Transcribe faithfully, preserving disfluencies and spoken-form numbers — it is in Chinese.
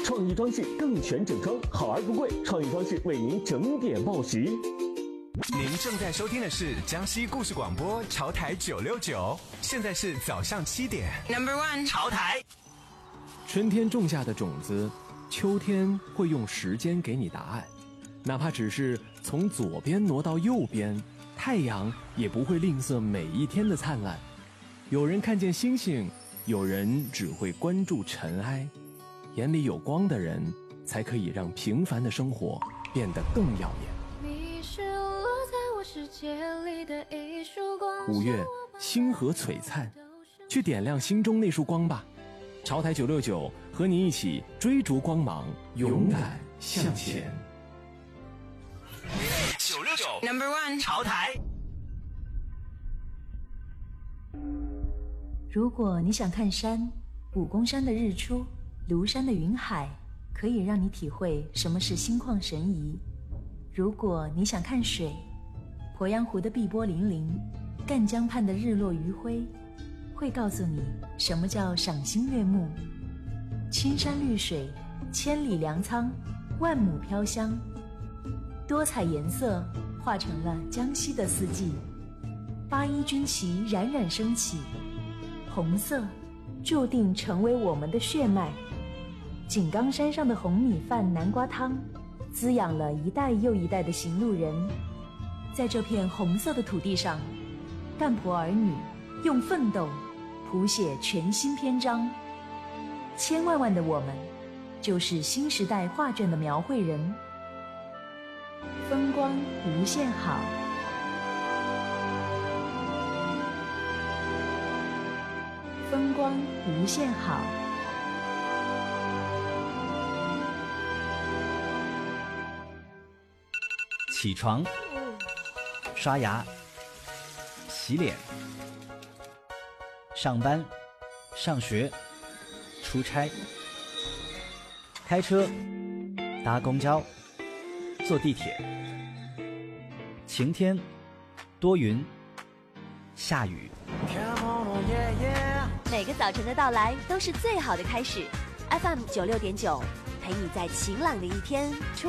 创意装饰更全整装，好而不贵，创意装饰为您整点报时。 您正在收听的是江西故事广播潮台九六九，现在是早上七点。Number one， 潮台。 春天种下的种子，秋天会用时间给你答案，哪怕只是从左边挪到右边，太阳也不会吝啬每一天的灿烂。有人看见星星，有人只会关注尘埃。眼里有光的人，才可以让平凡的生活变得更耀眼。五月，星河璀璨，去点亮心中那束光吧。潮台九六九和你一起追逐光芒，勇敢向前。 九六九 Number One 潮台。 如果你想看山，武功山的日出，庐山的云海，可以让你体会什么是心旷神怡。如果你想看水，鄱阳湖的碧波粼粼，赣江畔的日落余晖，会告诉你什么叫赏心悦目。青山绿水，千里粮仓，万亩飘香，多彩颜色化成了江西的四季。八一军旗冉冉升起，红色注定成为我们的血脉。井冈山上的红米饭南瓜汤，滋养了一代又一代的行路人。在这片红色的土地上，干婆儿女用奋斗谱写全新篇章。千万万的我们，就是新时代画卷的描绘人。风光无限好，风光无限好。 起床，刷牙，洗脸，上班，上学，出差，开车，搭公交，坐地铁，晴天，多云，下雨。 每个早晨的到来都是最好的开始。F M 九六点九，陪你在晴朗的一天出